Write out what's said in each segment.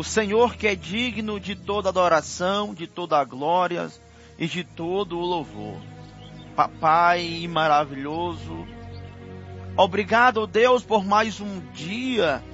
O Senhor que é digno de toda adoração, de toda a glória e de todo o louvor. Papai maravilhoso, obrigado, ó Deus, por mais um dia,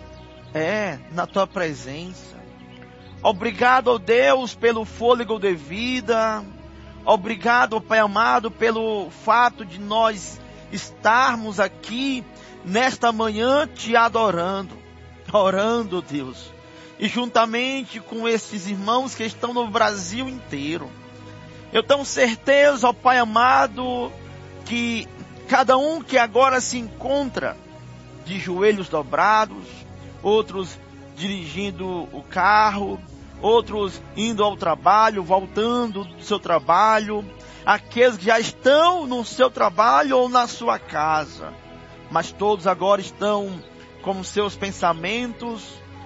na tua presença. Obrigado, ó Deus, pelo fôlego de vida. Obrigado, Pai amado, pelo fato de nós estarmos aqui nesta manhã te adorando, orando, Deus. E juntamente com esses irmãos que estão no Brasil inteiro. Eu tenho certeza, ó Pai amado, que cada um que agora se encontra de joelhos dobrados, outros dirigindo o carro, outros indo ao trabalho, voltando do seu trabalho, aqueles que já estão no seu trabalho ou na sua casa, mas todos agora estão com seus pensamentos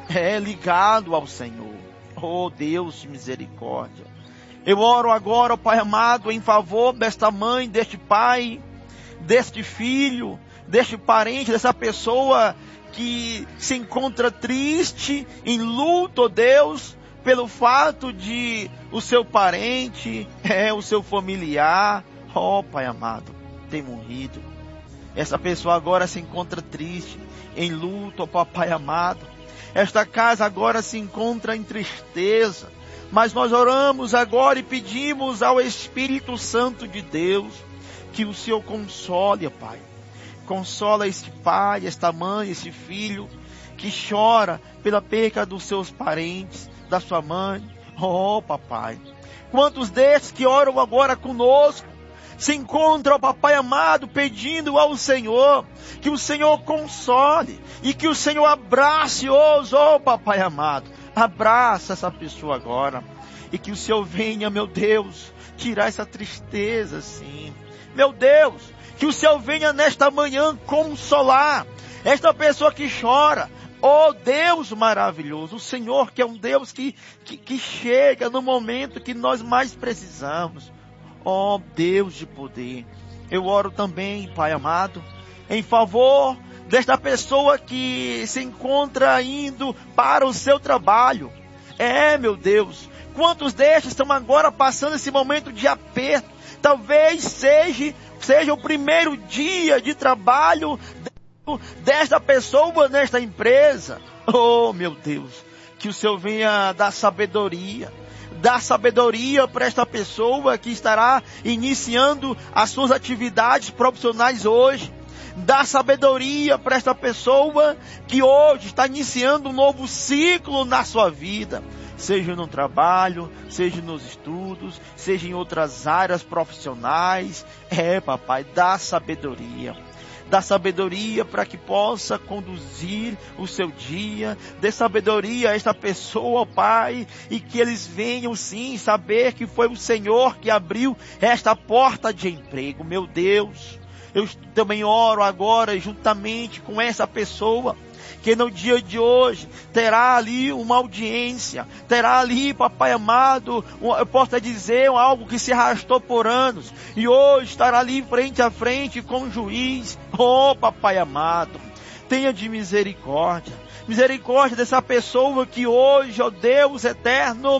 ligados ao Senhor. Oh Deus de misericórdia. Eu oro agora, ó Pai amado, em favor desta mãe, deste pai, deste filho, deste parente, dessa pessoa que se encontra triste, em luto, ó Deus, pelo fato de o seu parente, o seu familiar, ó Pai amado, ter morrido. Essa pessoa agora se encontra triste, em luto, ó Papai amado. Esta casa agora se encontra em tristeza. Mas nós oramos agora e pedimos ao Espírito Santo de Deus que o Senhor console, Pai. Consola este pai, esta mãe, este filho que chora pela perca dos seus parentes, da sua mãe. Oh, Papai. Quantos destes que oram agora conosco se encontram, Papai amado, pedindo ao Senhor que o Senhor console e que o Senhor abrace-os, oh Papai amado. Abraça essa pessoa agora e que o Senhor venha, meu Deus, tirar essa tristeza, sim. Meu Deus, que o Senhor venha nesta manhã consolar esta pessoa que chora. Oh Deus maravilhoso, o Senhor que é um Deus que chega no momento que nós mais precisamos. Oh Deus de poder, eu oro também, Pai amado, em favor desta pessoa que se encontra indo para o seu trabalho. Meu Deus, quantos destes estão agora passando esse momento de aperto? Talvez seja o primeiro dia de trabalho desta pessoa nesta empresa. Oh meu Deus, que o Senhor venha dar sabedoria. Dá sabedoria para esta pessoa que estará iniciando as suas atividades profissionais hoje. Dá sabedoria para esta pessoa que hoje está iniciando um novo ciclo na sua vida. Seja no trabalho, seja nos estudos, seja em outras áreas profissionais. Papai, dá sabedoria. Dá sabedoria para que possa conduzir o seu dia. Dê sabedoria a esta pessoa, ó Pai, e que eles venham sim saber que foi o Senhor que abriu esta porta de emprego. Meu Deus, eu também oro agora juntamente com essa pessoa que no dia de hoje terá ali uma audiência, terá ali, Papai amado, eu posso dizer, algo que se arrastou por anos, e hoje estará ali frente a frente com o juiz. Oh, Papai amado, tenha de misericórdia dessa pessoa que hoje, ó Deus eterno,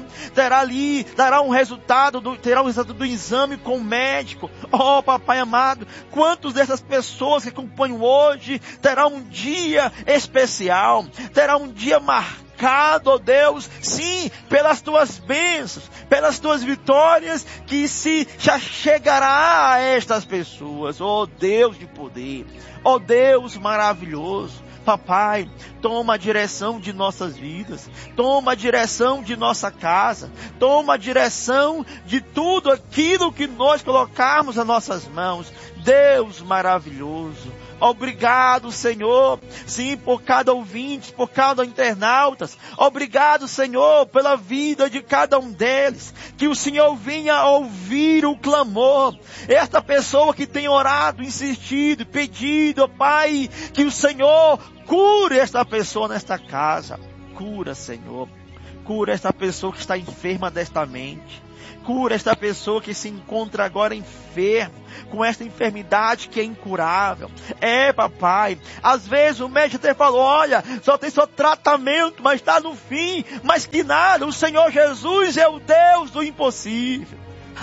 terá um resultado do exame com o médico. Oh, Papai amado, quantos dessas pessoas que acompanham hoje terá um dia especial, terá um dia marcado, ó Deus, sim, pelas tuas bênçãos, pelas tuas vitórias, que se já chegará a estas pessoas. Oh Deus de poder, oh Deus maravilhoso. Papai, toma a direção de nossas vidas, toma a direção de nossa casa, toma a direção de tudo aquilo que nós colocarmos nas nossas mãos. Deus maravilhoso, obrigado, Senhor, sim, por cada ouvinte, por cada internauta. Obrigado, Senhor, pela vida de cada um deles. Que o Senhor venha ouvir o clamor. Esta pessoa que tem orado, insistido, pedido, Pai, que o Senhor cure esta pessoa nesta casa. Cura, Senhor. Cura esta pessoa que está enferma desta mente, cura esta pessoa que se encontra agora enferma, com esta enfermidade que é incurável. Papai, às vezes o médico até falou, olha, só tem só tratamento, mas está no fim, mas que nada, o Senhor Jesus é o Deus do impossível.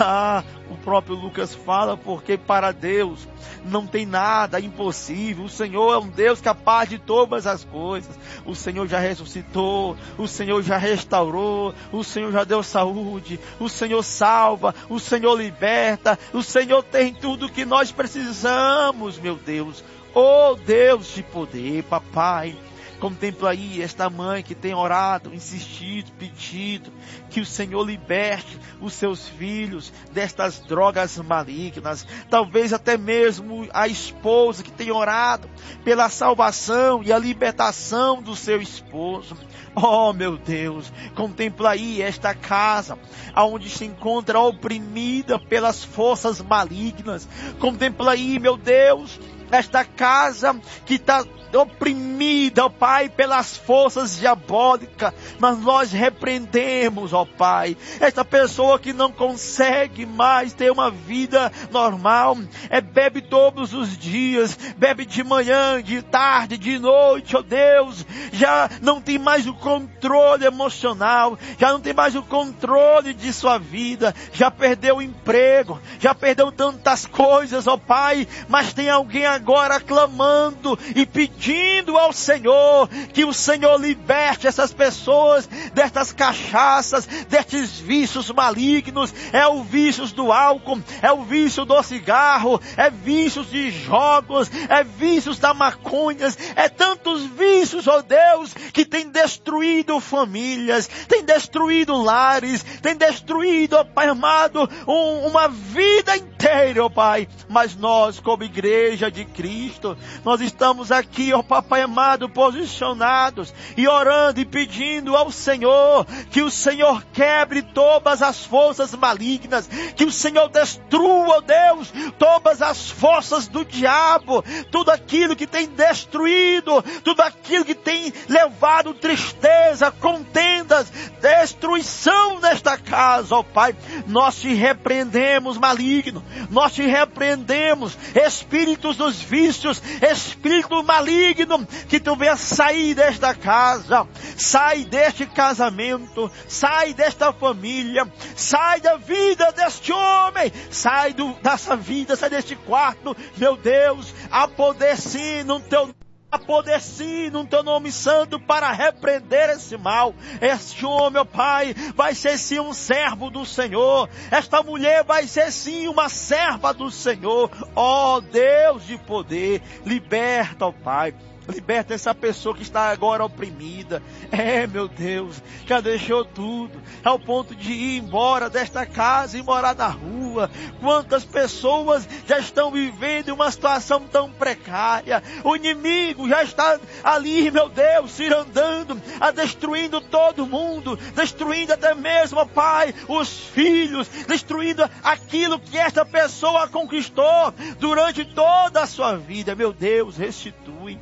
O próprio Lucas fala, porque para Deus não tem nada impossível. O Senhor é um Deus capaz de todas as coisas. O Senhor já ressuscitou, o Senhor já restaurou, o Senhor já deu saúde, o Senhor salva, o Senhor liberta, o Senhor tem tudo que nós precisamos, meu Deus. Oh Deus de poder, papai. Contempla aí esta mãe que tem orado, insistido, pedido que o Senhor liberte os seus filhos destas drogas malignas. Talvez até mesmo a esposa que tem orado pela salvação e a libertação do seu esposo. Oh meu Deus, contempla aí esta casa, aonde se encontra oprimida pelas forças malignas. Contempla aí, meu Deus, esta casa que está oprimida, ó Pai, pelas forças diabólicas, mas nós repreendemos, ó Pai, esta pessoa que não consegue mais ter uma vida normal, bebe todos os dias, bebe de manhã, de tarde, de noite, ó Deus, já não tem mais o controle emocional, já não tem mais o controle de sua vida, já perdeu o emprego, já perdeu tantas coisas, ó Pai, mas tem alguém agora clamando e pedindo ao Senhor, que o Senhor liberte essas pessoas destas cachaças, destes vícios malignos. É o vício do álcool, é o vício do cigarro, é vícios de jogos, é vícios da maconha, é tantos vícios, ó Deus, que tem destruído famílias, tem destruído lares, tem destruído, ó Pai amado, uma vida inteira, ó Pai. Mas nós, como igreja de Cristo, nós estamos aqui, ó Papai amado, posicionados e orando e pedindo ao Senhor que o Senhor quebre todas as forças malignas, que o Senhor destrua, ó Deus, todas as forças do diabo, tudo aquilo que tem destruído, tudo aquilo que tem levado tristeza, contendas, destruição nesta casa, ó Pai. Nós te repreendemos, maligno, nós te repreendemos, espíritos dos vícios, espírito maligno, que tu venha sair desta casa, sai deste casamento, sai desta família, sai da vida deste homem, sai dessa vida, sai deste quarto, meu Deus. Há poder sim no teu há poder sim no teu nome santo para repreender esse mal. Este homem, ó Pai, vai ser sim um servo do Senhor. Esta mulher vai ser sim uma serva do Senhor. Ó Deus de poder, liberta, ó Pai. Liberta essa pessoa que está agora oprimida. Meu Deus, já deixou tudo, ao ponto de ir embora desta casa e morar na rua. Quantas pessoas já estão vivendo em uma situação tão precária. O inimigo já está ali, meu Deus, se andando, destruindo todo mundo, destruindo até mesmo, ó Pai, os filhos, destruindo aquilo que esta pessoa conquistou durante toda a sua vida. Meu Deus, restitui.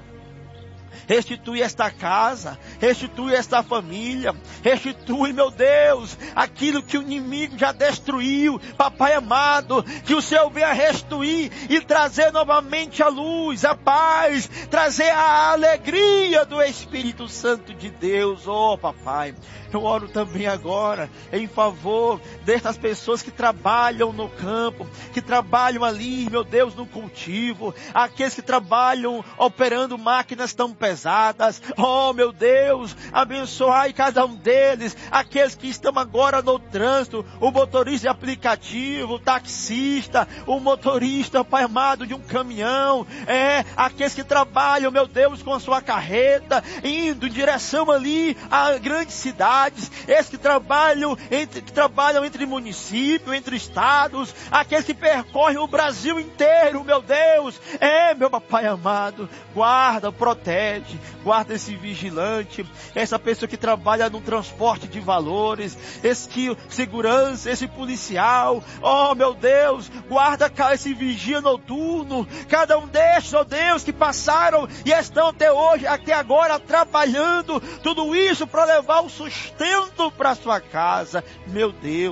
Restitui esta casa, restitui esta família, restitui, meu Deus, aquilo que o inimigo já destruiu, Papai amado, que o Senhor venha restituir e trazer novamente a luz, a paz, trazer a alegria do Espírito Santo de Deus, oh Papai. Eu oro também agora em favor destas pessoas que trabalham no campo, que trabalham ali, meu Deus, no cultivo, aqueles que trabalham operando máquinas tão pesadas. Oh, meu Deus, abençoai cada um deles, aqueles que estão agora no trânsito, o motorista de aplicativo, o taxista, o motorista, Pai amado, de um caminhão, aqueles que trabalham, meu Deus, com a sua carreta, indo em direção ali a grandes cidades, esses que trabalham entre municípios, entre estados, aqueles que percorrem o Brasil inteiro, meu Deus, meu Papai amado, guarda, protege, guarda esse vigilante, essa pessoa que trabalha no transporte de valores, esse segurança, esse policial, oh meu Deus, guarda esse vigia noturno, cada um destes, oh Deus, que passaram e estão até agora trabalhando, tudo isso para levar o sustento para sua casa. Meu Deus,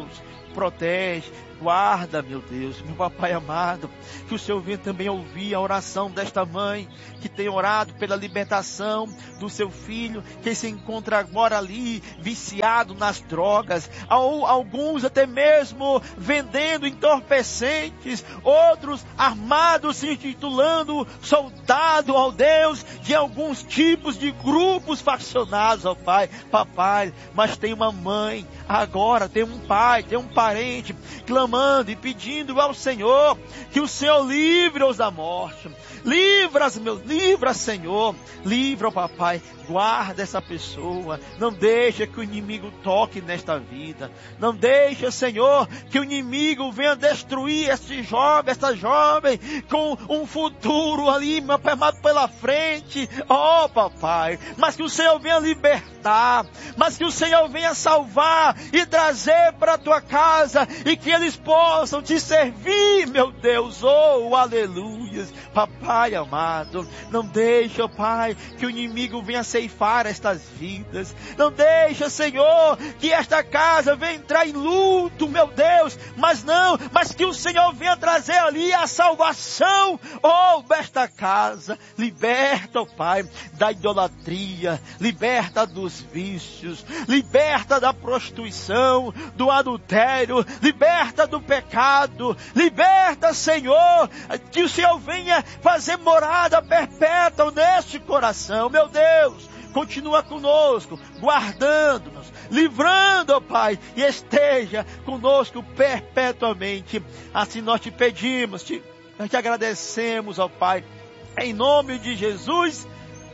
protege, guarda, meu Deus, meu papai amado, que o Senhor venha também ouvir a oração desta mãe, que tem orado pela libertação do seu filho, que se encontra agora ali, viciado nas drogas, alguns até mesmo vendendo entorpecentes, outros armados, se intitulando soldado, ó Deus, de alguns tipos de grupos faccionados, ó Pai, papai, mas tem uma mãe, agora tem um pai, tem um parente, clamando e pedindo ao Senhor, que o Senhor livre-os da morte, livra, Senhor, livra, ó papai, guarda essa pessoa, não deixa que o inimigo toque nesta vida, não deixa, Senhor, que o inimigo venha destruir esse jovem, essa jovem, com um futuro ali, meu pai amado, pela frente, ó papai, mas que o Senhor venha libertar, mas que o Senhor venha salvar e trazer para a tua casa, e que eles possam te servir, meu Deus, oh, aleluia, papai amado, não deixa, Pai, que o inimigo venha ceifar estas vidas, não deixa, Senhor, que esta casa venha entrar em luto, meu Deus, mas que o Senhor venha trazer ali a salvação, oh, desta casa, liberta, oh Pai, da idolatria, liberta dos vícios, liberta da prostituição, do adultério, liberta do pecado, liberta, Senhor, que o Senhor venha fazer morada perpétua neste coração, meu Deus, continua conosco, guardando-nos, livrando, ó Pai, e esteja conosco perpetuamente, assim nós te pedimos, nós te agradecemos, ó Pai, em nome de Jesus,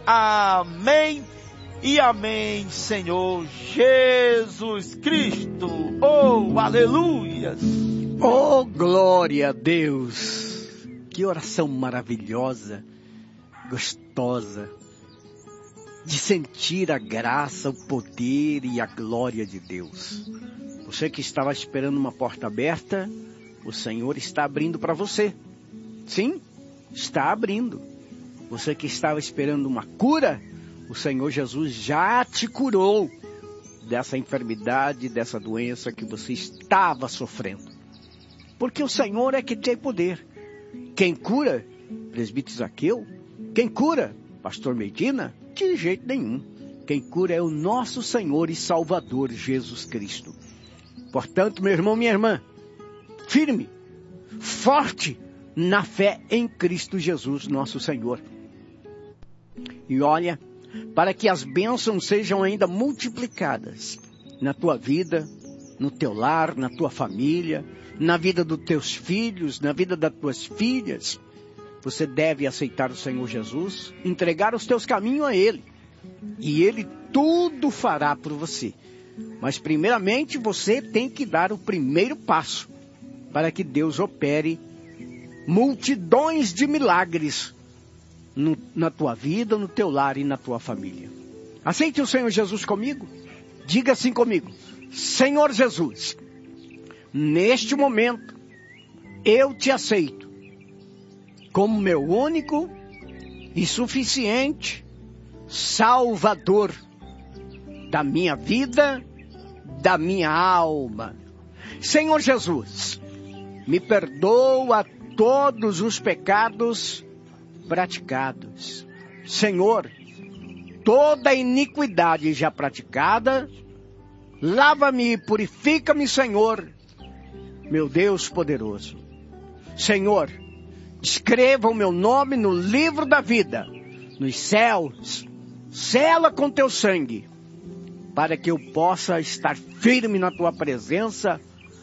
amém e amém, Senhor Jesus Cristo, oh, aleluias, oh, glória a Deus. Que oração maravilhosa, gostosa, de sentir a graça, o poder e a glória de Deus. Você que estava esperando uma porta aberta, o Senhor está abrindo para você. Sim, está abrindo. Você que estava esperando uma cura, o Senhor Jesus já te curou dessa enfermidade, dessa doença que você estava sofrendo. Porque o Senhor é que tem poder. Quem cura, presbítero Zaqueu? Quem cura, pastor Medina? De jeito nenhum. Quem cura é o nosso Senhor e Salvador Jesus Cristo. Portanto, meu irmão, minha irmã, firme, forte na fé em Cristo Jesus, nosso Senhor. E olha, para que as bênçãos sejam ainda multiplicadas na tua vida, no teu lar, na tua família, na vida dos teus filhos, na vida das tuas filhas, você deve aceitar o Senhor Jesus, entregar os teus caminhos a Ele, e Ele tudo fará por você. Mas primeiramente você tem que dar o primeiro passo, para que Deus opere multidões de milagres na tua vida, no teu lar e na tua família. Aceite o Senhor Jesus comigo? Diga assim comigo: Senhor Jesus, neste momento, eu te aceito como meu único e suficiente Salvador da minha vida, da minha alma. Senhor Jesus, me perdoa todos os pecados praticados. Senhor, toda iniquidade já praticada, lava-me e purifica-me, Senhor, meu Deus poderoso. Senhor, escreva o meu nome no livro da vida, nos céus, sela com teu sangue, para que eu possa estar firme na tua presença,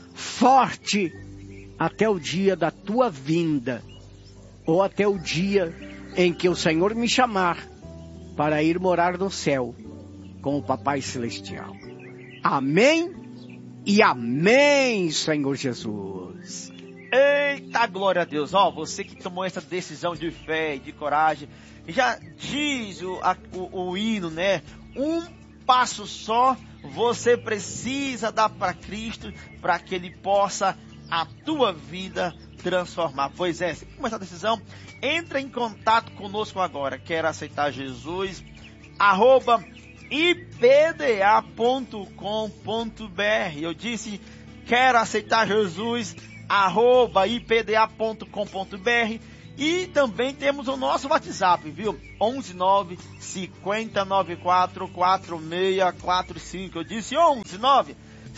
forte, até o dia da tua vinda, ou até o dia em que o Senhor me chamar para ir morar no céu com o Papai Celestial. Amém e amém, Senhor Jesus. Eita, glória a Deus. Você que tomou essa decisão de fé e de coragem, já diz o hino, né? Um passo só você precisa dar para Cristo, para que Ele possa a tua vida transformar. Pois é, se começar a decisão, entra em contato conosco agora. Quer aceitar Jesus? @ipda.com.br. Eu disse quer aceitar Jesus, @ipda.com.br. E também temos o nosso WhatsApp, viu? 119 5094 4645. Eu disse 119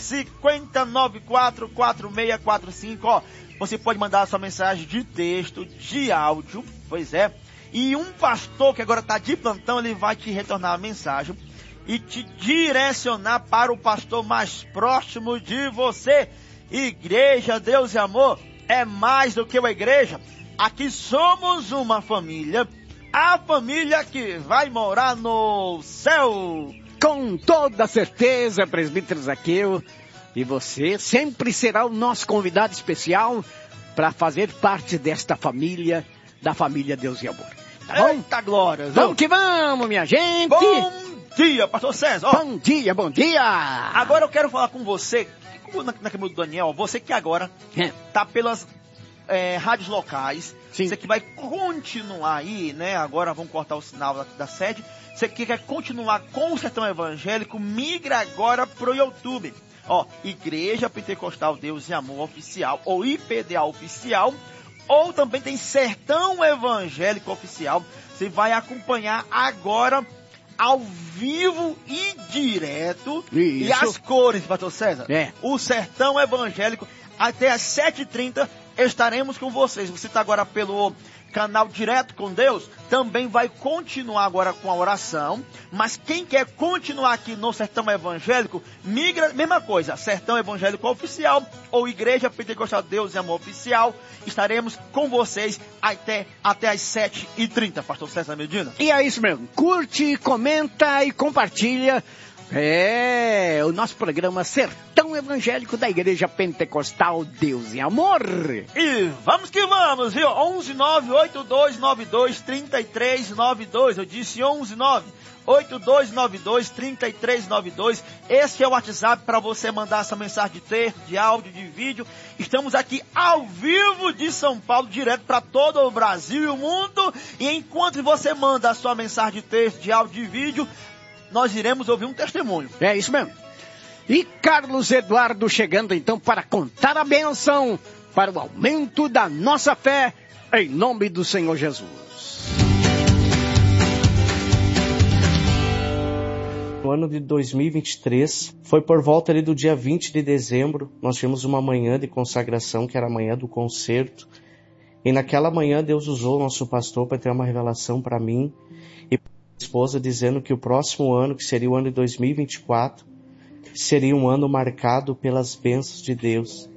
5094 4645. Ó, você pode mandar a sua mensagem de texto, de áudio, pois é. E um pastor que agora está de plantão, ele vai te retornar a mensagem e te direcionar para o pastor mais próximo de você. Igreja Deus e Amor é mais do que uma igreja. Aqui somos uma família, a família que vai morar no céu. Com toda certeza, presbítero Zaqueu, e você sempre será o nosso convidado especial para fazer parte desta família, da família Deus e Amor. Tá bom? Eita glória! Vamos que vamos, minha gente! Bom dia, pastor César! Ó, bom dia, bom dia! Agora eu quero falar com você, na câmera do Daniel, você que agora tá pelas rádios locais. Sim. Você que vai continuar aí, né? Agora vamos cortar o sinal da sede. Você que quer continuar com o Sertão Evangélico, migra agora pro YouTube. Ó, Igreja Pentecostal Deus e Amor Oficial, ou IPDA Oficial, ou também tem Sertão Evangélico Oficial. Você vai acompanhar agora ao vivo e direto. Isso. E as cores, pastor César. O Sertão Evangélico, até às 7h30 estaremos com vocês. Você está agora pelo canal Direto com Deus, também vai continuar agora com a oração, mas quem quer continuar aqui no Sertão Evangélico, migra, mesma coisa, Sertão Evangélico Oficial ou Igreja Pentecostal Deus e Amor Oficial, estaremos com vocês até às 7h30, pastor César Medina. E é isso mesmo, curte, comenta e compartilha. O nosso programa Sertão Evangélico da Igreja Pentecostal Deus e Amor. E vamos que vamos, viu? 11982923392. Eu disse 11982923392. Esse é o WhatsApp para você mandar essa mensagem de texto, de áudio, de vídeo. Estamos aqui ao vivo de São Paulo, direto para todo o Brasil e o mundo. E enquanto você manda a sua mensagem de texto, de áudio, de vídeo, nós iremos ouvir um testemunho. É isso mesmo. E Carlos Eduardo chegando então para contar a bênção para o aumento da nossa fé, em nome do Senhor Jesus. No ano de 2023, foi por volta ali do dia 20 de dezembro, nós tivemos uma manhã de consagração, que era a manhã do concerto. E naquela manhã Deus usou o nosso pastor para ter uma revelação para mim e para minha esposa, dizendo que o próximo ano, que seria o ano de 2024, seria um ano marcado pelas bênçãos de Deus.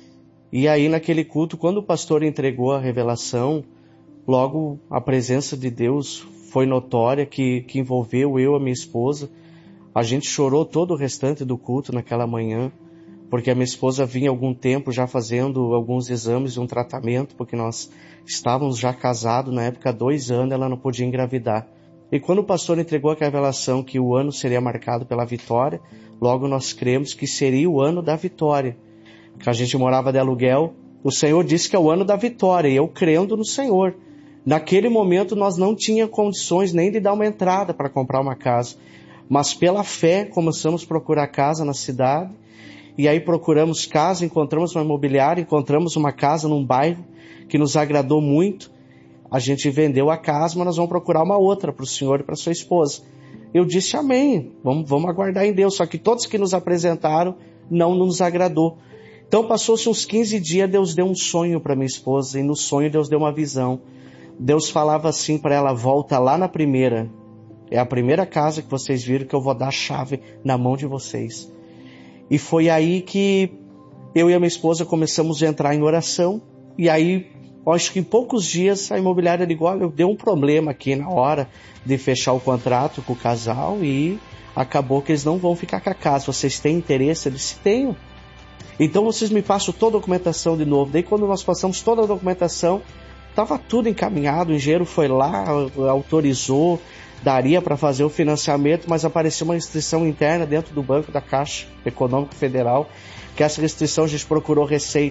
E aí naquele culto, quando o pastor entregou a revelação, logo a presença de Deus foi notória, que envolveu eu e a minha esposa. A gente chorou todo o restante do culto naquela manhã, porque a minha esposa vinha há algum tempo já fazendo alguns exames e um tratamento, porque nós estávamos já casados na época há 2 anos, ela não podia engravidar. E quando o pastor entregou a revelação que o ano seria marcado pela vitória, logo nós cremos que seria o ano da vitória. Que a gente morava de aluguel, o Senhor disse que é o ano da vitória, e eu crendo no Senhor. Naquele momento nós não tínhamos condições nem de dar uma entrada para comprar uma casa. Mas pela fé começamos a procurar casa na cidade, e aí procuramos casa, encontramos uma imobiliária, encontramos uma casa num bairro que nos agradou muito. A gente vendeu a casa, mas nós vamos procurar uma outra para o senhor e para sua esposa. Eu disse amém, vamos aguardar em Deus. Só que todos que nos apresentaram não nos agradou. Então passou-se uns 15 dias, Deus deu um sonho para minha esposa, e no sonho Deus deu uma visão. Deus falava assim para ela: volta lá na primeira. É a primeira casa que vocês viram que eu vou dar a chave na mão de vocês. E foi aí que eu e a minha esposa começamos a entrar em oração. E aí, acho que em poucos dias, a imobiliária ligou: olha, deu um problema aqui na hora de fechar o contrato com o casal e acabou que eles não vão ficar com a casa. Vocês têm interesse? Eu disse: tenho. Então vocês me passam toda a documentação de novo. Daí quando nós passamos toda a documentação, estava tudo encaminhado, o engenheiro foi lá, autorizou, daria para fazer o financiamento, mas apareceu uma restrição interna dentro do banco da Caixa Econômica Federal, que essa restrição a gente procurou Receita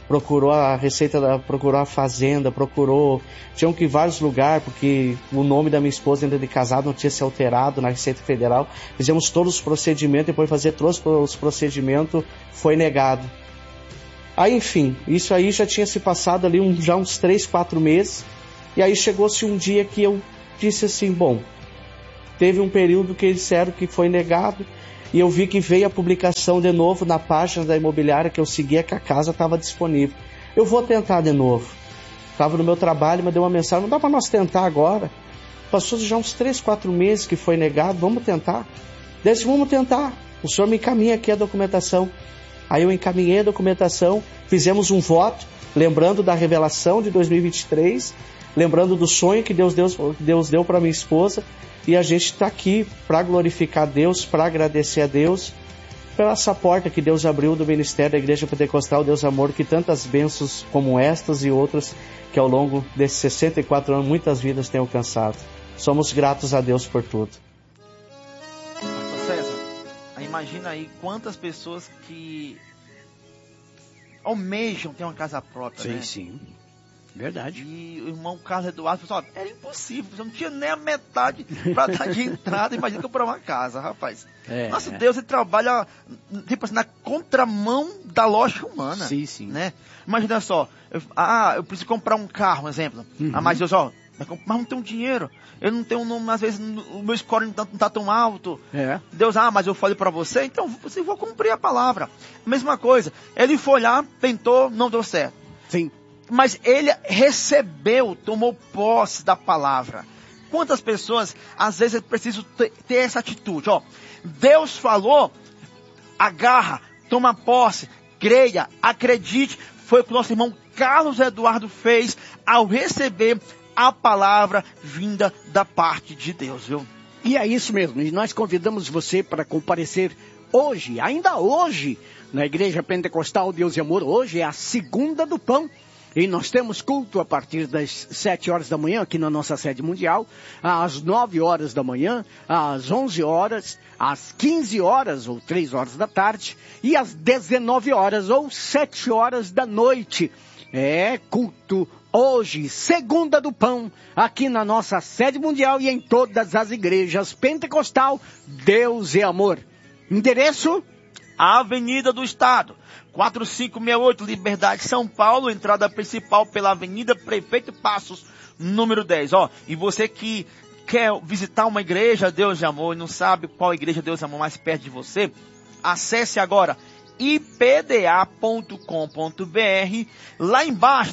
procurou a procurou a fazenda, tinham que ir em vários lugares, porque o nome da minha esposa ainda de casado não tinha se alterado na Receita Federal. Fizemos todos os procedimentos, depois de fazer todos os procedimentos, foi negado. Aí, enfim, isso aí já tinha se passado ali já uns 3, 4 meses, e aí chegou-se um dia que eu disse assim, bom, teve um período que eles disseram que foi negado, e eu vi que veio a publicação de novo na página da imobiliária que eu seguia, que a casa estava disponível. Eu vou tentar de novo. Estava no meu trabalho, mas deu uma mensagem, não dá para nós tentar agora. Passou já uns 3, 4 meses que foi negado, vamos tentar. Desse, vamos tentar. O senhor me encaminha aqui a documentação. Aí eu encaminhei a documentação, fizemos um voto, lembrando da revelação de 2023, lembrando do sonho que Deus deu para minha esposa, e a gente está aqui para glorificar Deus, para agradecer a Deus pela essa porta que Deus abriu do ministério da Igreja Pentecostal Deus Amor, que tantas bênçãos como estas e outras que ao longo desses 64 anos muitas vidas têm alcançado. Somos gratos a Deus por tudo. Pastor César, imagina aí quantas pessoas que almejam ter uma casa própria, sim, né? Sim, verdade. E o irmão Carlos Eduardo falou, era impossível, eu não tinha nem a metade para dar de entrada, imagina comprar uma casa, rapaz. Nosso Deus, ele trabalha tipo assim, na contramão da lógica humana. Sim, sim. Né? Imagina só, eu preciso comprar um carro, um exemplo. Mas Deus, mas não tenho dinheiro, eu não tenho, às vezes o meu score não está tão alto. Deus, mas eu falei para você, então você vou cumprir a palavra. Mesma coisa, ele foi lá, tentou, não deu certo. Sim. Mas ele recebeu, tomou posse da palavra. Quantas pessoas, às vezes, precisam ter essa atitude? Deus falou, agarra, toma posse, creia, acredite. Foi o que o nosso irmão Carlos Eduardo fez ao receber a palavra vinda da parte de Deus, viu? E é isso mesmo. E nós convidamos você para comparecer hoje, ainda hoje, na Igreja Pentecostal Deus e Amor. Hoje é a segunda do pão. E nós temos culto a partir das 7 horas da manhã, aqui na nossa sede mundial, às 9 horas da manhã, às 11 horas, às 15 horas ou 3 horas da tarde, e às 19 horas ou 7 horas da noite. É culto hoje, segunda do pão, aqui na nossa sede mundial e em todas as igrejas pentecostal, Deus e Amor. Endereço? Avenida do Estado, 4568, Liberdade, São Paulo, entrada principal pela Avenida Prefeito Passos, número 10. E você que quer visitar uma igreja Deus de Amor e não sabe qual igreja Deus de Amor mais perto de você, acesse agora ipda.com.br, lá embaixo,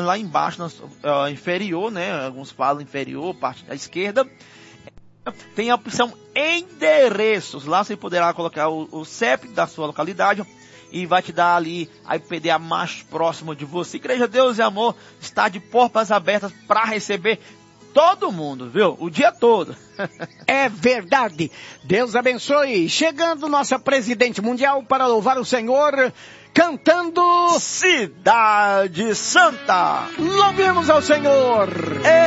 inferior, né? Alguns falam inferior, parte da esquerda, tem a opção endereços. Lá você poderá colocar o CEP da sua localidade e vai te dar ali a IPDA mais próximo de você. Igreja Deus e Amor está de portas abertas para receber todo mundo, viu? O dia todo. É verdade. Deus abençoe. Chegando nossa presidente mundial para louvar o Senhor, cantando Cidade Santa. Louvemos ao Senhor.